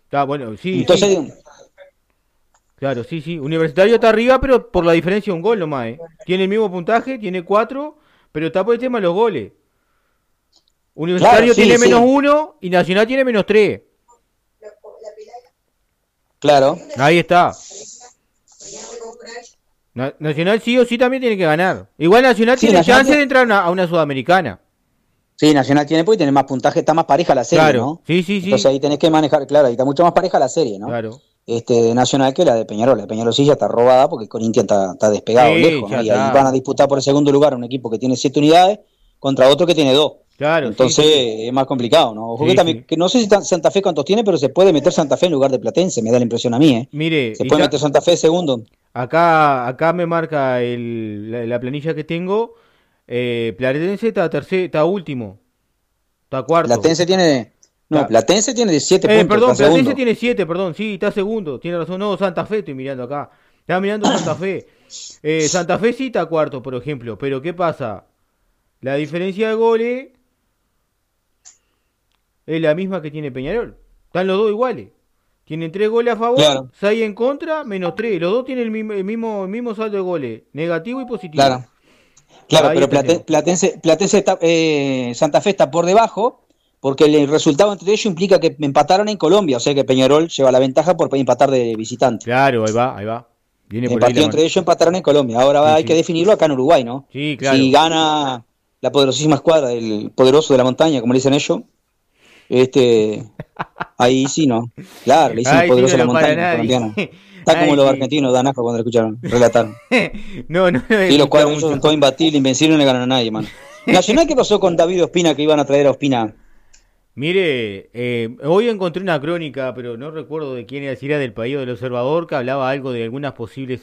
Está bueno, sí, sí. Entonces, Claro, sí, sí. Universitario está arriba, pero por la diferencia de un gol nomás, ¿eh? Tiene el mismo puntaje, tiene 4, pero está por el tema de los goles. claro, Universitario sí, tiene sí, -1 y Nacional tiene -3. claro. Ahí está. Nacional sí o sí también tiene que ganar. Igual Nacional Sí, tiene Nacional chance tiene, de entrar a una Sudamericana. sí, Nacional tiene porque tiene más puntaje, está más pareja la serie, Claro, ¿no? sí, sí, Entonces sí. ahí tenés que manejar, claro, ahí está mucho más pareja la serie, ¿no? Claro. De Nacional que la de Peñarol. La de Peñarol sí ya está robada porque Corinthians está despegado, Sí, lejos, ¿no? ya Y ahí van a está. disputar por el segundo lugar un equipo que tiene 7 unidades contra otro que tiene 2. Claro, sí, Entonces sí. es más complicado, ¿no? Ojo que Sí, también, sí. que no sé si Santa Fe cuántos tiene, pero se puede meter Santa Fe en lugar de Platense, me da la impresión a mí, ¿eh? Mire, Se puede meter Santa Fe segundo. acá me marca la planilla que tengo. Platense está tercero, está último, está cuarto. Platense tiene, no, Está, Platense tiene 17 puntos, está perdón, Platense segundo. tiene 7, perdón, sí, está segundo, tiene razón. No, Santa Fe estoy mirando acá. Estaba mirando Santa Fe. Santa Fe sí está cuarto, por ejemplo, pero ¿qué pasa? La diferencia de goles es la misma que tiene Peñarol. Están los dos iguales. Tienen 3 goles a favor, Claro, 6 en contra, -3. Los dos tienen el mismo saldo de goles, negativo y positivo. claro. Claro, Ahí pero está el tema. Platense está, Santa Fe está por debajo, porque el resultado entre ellos implica que empataron en Colombia, o sea que Peñarol lleva la ventaja por empatar de visitante. Claro, ahí va, ahí va. Viene El por ahí la partido mano. entre ellos empataron en Colombia. Ahora Sí, hay que sí. definirlo acá en Uruguay, ¿no? Sí, Si claro. gana la poderosísima escuadra, el poderoso de la montaña, como le dicen ellos, este, ahí sí, ¿no? Claro, le dicen el Ay, sí, poderoso no de la lo para montaña, los nadie. colombianos. Está como Ay, los sí. argentinos de Anafa cuando lo escucharon, relataron. No, no lo he Sí, los escuchado cuadros ellos son mucho. todos imbatibles, invencibles, no le ganan a nadie, mano. Nacional, ¿qué pasó con David Ospina que iban a traer a Ospina? Mire, hoy encontré una crónica, pero no recuerdo de quién era, si era del País o del Observador, que hablaba algo de algunas posibles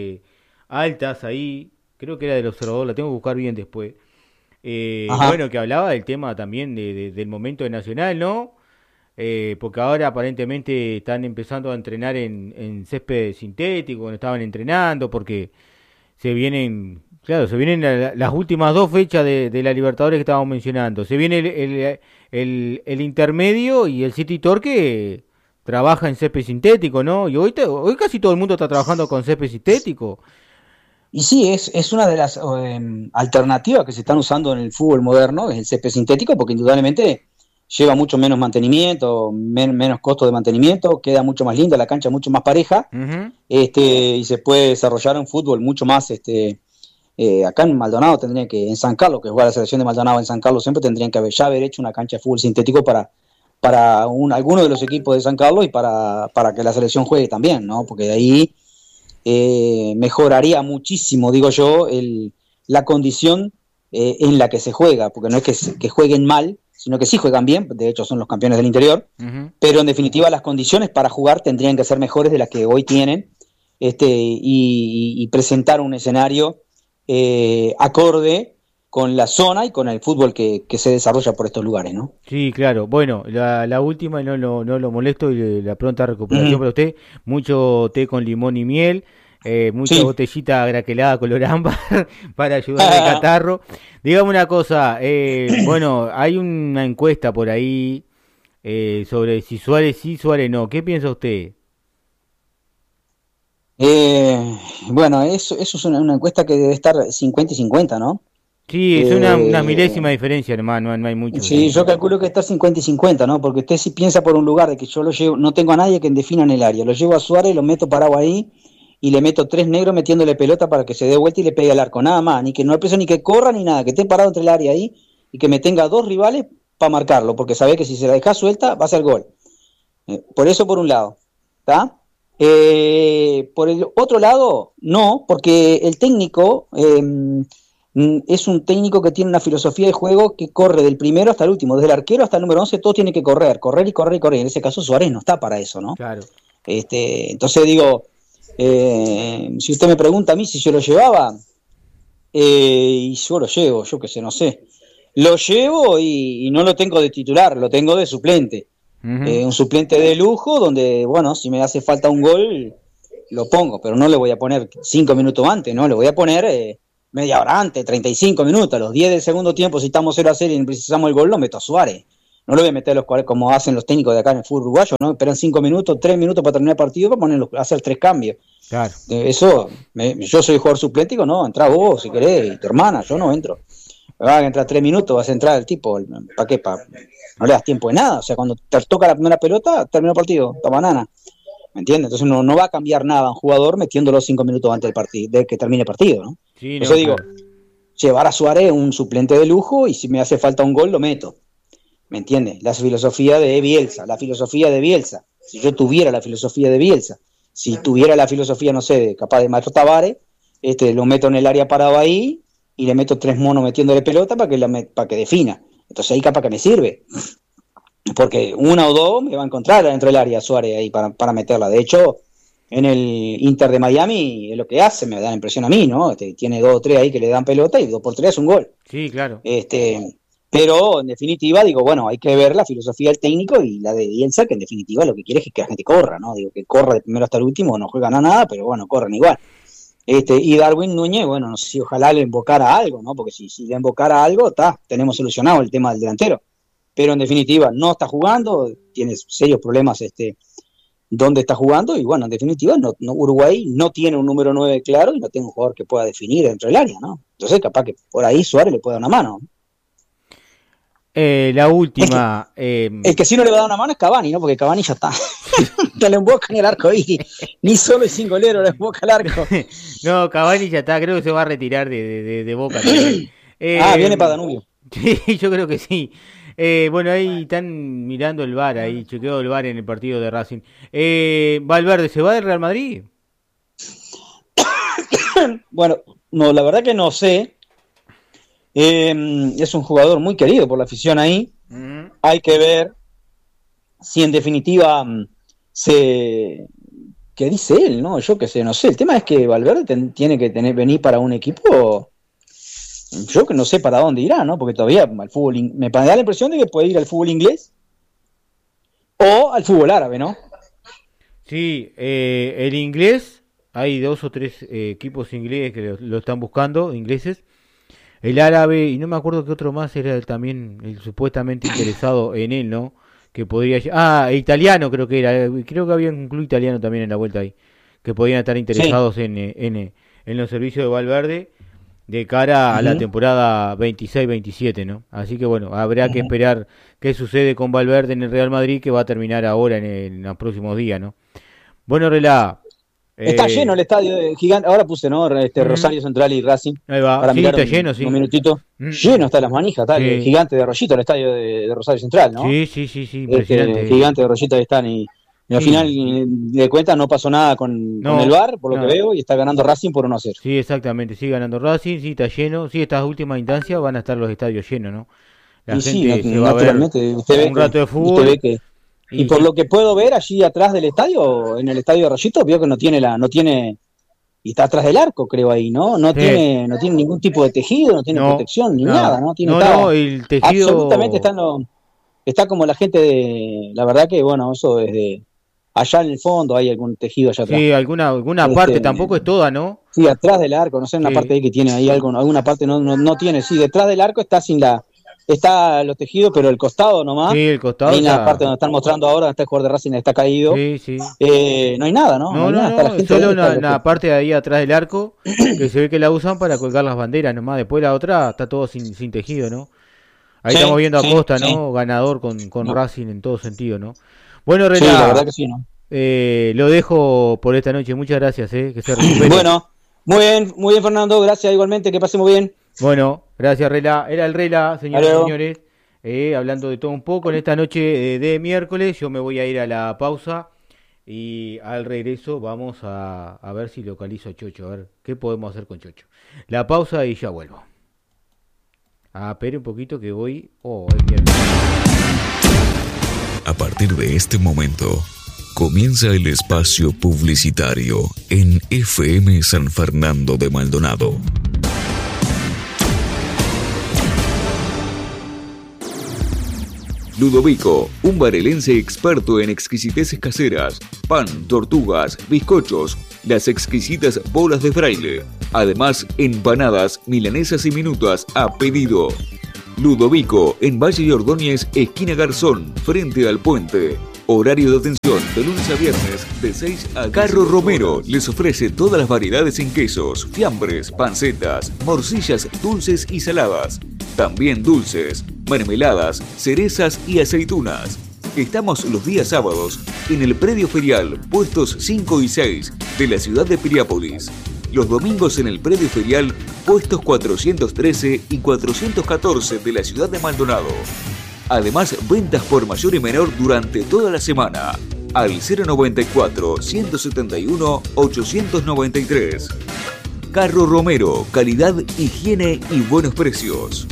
altas ahí. Creo que era del Observador, la tengo que buscar bien después. Ajá, Bueno, que hablaba del tema también del momento de Nacional, ¿no? Porque ahora aparentemente están empezando a entrenar en césped sintético, no estaban entrenando, porque claro, se vienen las últimas dos fechas de la Libertadores que estábamos mencionando. Se viene el intermedio y el City Tour que trabaja en césped sintético, ¿no? Y hoy casi todo el mundo está trabajando con césped sintético. y sí, es una de las alternativas que se están usando en el fútbol moderno, es el césped sintético, porque indudablemente lleva mucho menos mantenimiento, menos costo de mantenimiento, queda mucho más linda, la cancha mucho más pareja, Ujú. y se puede desarrollar un fútbol mucho más, acá en Maldonado tendrían que, en San Carlos, que juega la selección de Maldonado en San Carlos, siempre tendrían que haber hecho una cancha de fútbol sintético para alguno de los equipos de San Carlos y para que la selección juegue también, ¿no? Porque de ahí mejoraría muchísimo, digo yo, la condición en la que se juega, porque no es que jueguen mal, sino que sí juegan bien, de hecho son los campeones del interior, Ujú. pero en definitiva las condiciones para jugar tendrían que ser mejores de las que hoy tienen, y presentar un escenario acorde con la zona y con el fútbol que se desarrolla por estos lugares, ¿no? Sí, claro. Bueno, la última, y no lo molesto, y la pronta Uh recuperación -huh. para usted. Mucho té con limón y miel, mucha Sí. botellita graquelada color ámbar para ayudar al catarro. Dígame una cosa, bueno, hay una encuesta por ahí sobre si Suárez sí, Suárez no. ¿Qué piensa usted? Eh, bueno, eso es una encuesta que debe estar 50 y 50, ¿no? Sí, es una Eh, milésima diferencia, hermano, no hay mucho, sí, sí. yo calculo que está 50 y 50, ¿no? Porque usted si piensa por un lugar de que yo lo llevo, no tengo a nadie que defina en el área, lo llevo a Suárez, lo meto parado ahí y le meto tres negros metiéndole pelota para que se dé vuelta y le pegue al arco, nada más, ni que no empiezo ni que corra ni nada, que esté parado entre el área ahí y que me tenga dos rivales para marcarlo, porque sabe que si se la deja suelta va a ser gol. Por eso por un lado, ¿está? Por el otro lado, no, porque el técnico es un técnico que tiene una filosofía de juego que corre del primero hasta el último, desde el arquero hasta el número 11, todo tiene que correr, correr y correr y correr. En ese caso Suárez no está para eso, ¿no? Claro. Entonces digo, si usted me pregunta a mí si yo lo llevaba, y yo lo llevo, yo qué sé, no sé. Lo llevo y no lo tengo de titular, lo tengo de suplente. Ujú. Un suplente de lujo donde, bueno, si me hace falta un gol, lo pongo, pero no le voy a poner 5 minutos antes, ¿no? Le voy a poner media hora antes, 35 minutos, a los 10 del segundo tiempo, si estamos 0-0 y precisamos el gol, lo meto a Suárez. no lo voy a meter a los 40 como hacen los técnicos de acá en el fútbol uruguayo, ¿no? Esperan 5 minutos, 3 minutos para terminar el partido para hacer 3 cambios. Claro. Eso, yo soy jugador suplente y digo, no, entra vos si querés, y tu hermana, yo no entro. Va a entrar 3 minutos, vas a entrar el tipo, ¿para qué? No le das tiempo de nada, o sea, cuando te toca la primera pelota, termina el partido, está banana. ¿Me entiendes? Entonces no va a cambiar nada un jugador metiéndolo 5 minutos antes del partido, de que termine el partido, ¿no? Sí, Eso digo, llevar a Suárez un suplente de lujo y si me hace falta un gol lo meto. ¿Me entiendes? La filosofía de Bielsa. Si yo tuviera la filosofía de Bielsa, si tuviera la filosofía, no sé, capaz de Maestro Tavares, lo meto en el área parado ahí y le meto 3 monos metiéndole pelota para que defina. Entonces ahí capaz que me sirve. Porque 1 o 2 me va a encontrar dentro del área Suárez ahí para meterla. De hecho, en el Inter de Miami es lo que hace, me da la impresión a mí, ¿no? Tiene 2 o 3 ahí que le dan pelota y 2 por 3 es un gol. Sí, claro. Pero en definitiva, digo, bueno, hay que ver la filosofía del técnico y la de Bielsa, que en definitiva lo que quiere es que la gente corra, ¿no? Digo, que corra de primero hasta el último, no juegan a nada, pero bueno, corren igual. Y Darwin Núñez, bueno, no sé si ojalá le invocara algo, ¿no? Porque si le invocara algo, tenemos solucionado el tema del delantero. Pero en definitiva, no está jugando, tiene serios problemas dónde está jugando, y bueno, en definitiva, Uruguay no tiene un número 9 claro y no tiene un jugador que pueda definir dentro del área, ¿no? Entonces, capaz que por ahí Suárez le puede dar una mano. La última. El que sí no le va a dar una mano es Cavani, ¿no? Porque Cavani ya está. Te le emboca en el arco ahí. Ni solo el 5 golero le emboca el arco. No, Cavani ya está. Creo que se va a retirar de Boca. Viene para Danubio. Sí, yo creo que sí. Bueno, ahí están mirando el VAR. Ahí chequeó el VAR en el partido de Racing. Valverde, ¿se va del Real Madrid? Bueno, no, la verdad que no sé. Es un jugador muy querido por la afición ahí. Hay que ver si en definitiva ¿qué dice él? ¿No? Yo qué sé, no sé. El tema es que Valverde tiene que venir para un equipo. Yo que no sé para dónde irá, ¿no? Porque todavía al fútbol me da la impresión de que puede ir al fútbol inglés o al fútbol árabe, ¿no? Sí, el inglés, hay 2 o 3 equipos ingleses que lo están buscando, ingleses. El árabe, y no me acuerdo qué otro más era también el supuestamente interesado en él, ¿no? Que podría... italiano creo que era. Creo que había un club italiano también en la vuelta ahí. Que podían estar interesados en los servicios de Valverde de cara a la temporada 26-27, ¿no? Así que bueno, habrá que esperar qué sucede con Valverde en el Real Madrid, que va a terminar ahora en los próximos días, ¿no? Bueno, Relá. Está lleno el estadio gigante. Ahora puse, ¿no? Rosario Central y Racing. Ahí va. Para mirar está lleno, sí. Un minutito. Lleno está las manijas. Está el gigante de Rollito, el estadio de Rosario Central, ¿no? Sí. Impresionante. Gigante de Rollito ahí están. Y al final de cuentas no pasó nada con el VAR, por lo que veo, y está ganando Racing por 1-0. Sí, exactamente. Sigue ganando Racing, sí, está lleno. Sí, estas últimas instancias van a estar los estadios llenos, ¿no? La gente se va a ver un rato de fútbol. Y por lo que puedo ver allí atrás del estadio, en el estadio de Rollito, veo que no tiene y está atrás del arco, creo ahí, ¿no? No tiene ningún tipo de tejido, no tiene protección ni nada, ¿no? El tejido absolutamente está como la gente la verdad que bueno, eso desde allá en el fondo hay algún tejido allá atrás. Sí, alguna parte, tampoco es toda, ¿no? Sí, atrás del arco, no sé, una parte ahí que tiene ahí alguna parte no tiene, sí, detrás del arco está los tejidos, pero el costado nomás. Sí, el costado. Ahí en la parte donde están mostrando ahora, donde está el jugador de Racing, está caído. Sí. No hay nada, ¿no? No, solo una parte de ahí atrás del arco, que se ve que la usan para colgar las banderas nomás. Después la otra está todo sin tejido, ¿no? Ahí estamos viendo a Costa, ¿no? Ganador con Racing en todo sentido, ¿no? Bueno, Renato. Sí, la verdad que sí, ¿no? Lo dejo por esta noche. Muchas gracias, que se recupere. Bueno, muy bien, Fernando. Gracias igualmente, que pasemos bien. Bueno, gracias, Rela. Era el Rela, señoras y señores. Hablando de todo un poco en esta noche de miércoles. Yo me voy a ir a la pausa y al regreso vamos a ver si localizo a Chocho, a ver qué podemos hacer con Chocho. La pausa y ya vuelvo. Espere un poquito que voy. Es miércoles. A partir de este momento comienza el espacio publicitario en FM San Fernando de Maldonado. Ludovico, un varelense experto en exquisiteces caseras, pan, tortugas, bizcochos, las exquisitas bolas de fraile. Además, empanadas, milanesas y minutas a pedido. Ludovico, en Valle y Ordóñez, esquina Garzón, frente al puente. Horario de atención de lunes a viernes de 6 a Carro Romero les ofrece todas las variedades en quesos, fiambres, pancetas, morcillas dulces y saladas. También dulces, mermeladas, cerezas y aceitunas. Estamos los días sábados en el predio ferial, puestos 5 y 6 de la ciudad de Piriápolis. Los domingos en el predio ferial, puestos 413 y 414 de la ciudad de Maldonado. Además, ventas por mayor y menor durante toda la semana. Al 094-171-893. Carro Romero, calidad, higiene y buenos precios.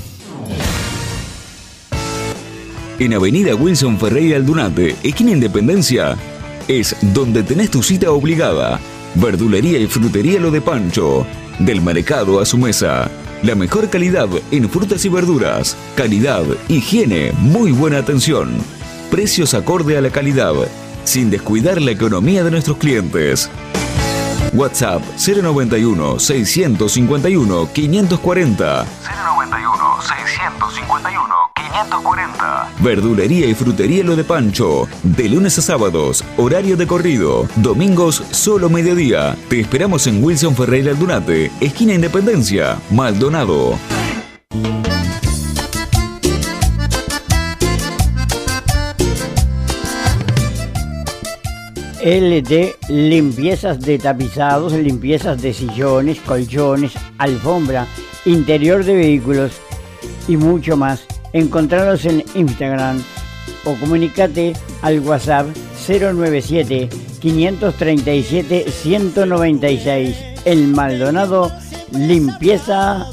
En Avenida Wilson Ferreira Aldunate, esquina Independencia, es donde tenés tu cita obligada. Verdulería y frutería Lo de Pancho. Del mercado a su mesa. La mejor calidad en frutas y verduras. Calidad, higiene, muy buena atención. Precios acorde a la calidad, sin descuidar la economía de nuestros clientes. WhatsApp 091-651-540. 091-651-540. Verdulería y frutería Lo de Pancho. De lunes a sábados, horario de corrido. Domingos, solo mediodía. Te esperamos en Wilson Ferreira Aldunate, esquina Independencia, Maldonado. LD Limpiezas de tapizados, limpiezas de sillones, colchones, alfombra, interior de vehículos y mucho más. Encontraros en Instagram o comunícate al WhatsApp 097 537 196. El Maldonado Limpieza